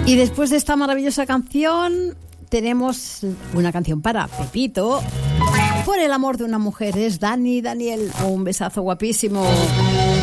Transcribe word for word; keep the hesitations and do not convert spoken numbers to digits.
Y después de esta maravillosa canción, tenemos una canción para Pepito. Por el amor de una mujer, es Dani Daniel. Un besazo guapísimo.